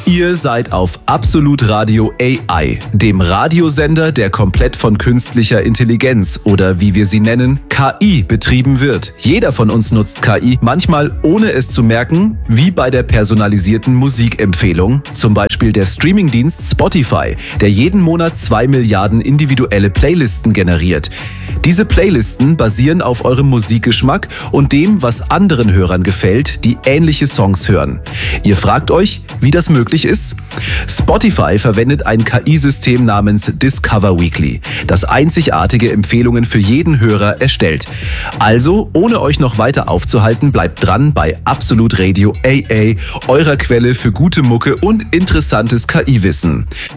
Ihr seid auf Absolut Radio AI, dem Radiosender, der komplett von künstlicher Intelligenz oder wie wir sie nennen, KI betrieben wird. Jeder von uns nutzt KI, manchmal ohne es zu merken, wie bei der personalisierten Musikempfehlung, zum Beispiel der Streamingdienst Spotify, der jeden Monat 2 Milliarden individuelle Playlisten generiert. Diese Playlisten basieren auf eurem Musikgeschmack und dem, was anderen Hörern gefällt, die ähnliche Songs hören. Ihr fragt euch, wie das möglich ist? Spotify verwendet ein KI-System namens Discover Weekly, das einzigartige Empfehlungen für jeden Hörer erstellt. Also, ohne euch noch weiter aufzuhalten, bleibt dran bei Absolut Radio AA, eurer Quelle für gute Mucke und interessantes KI-Wissen.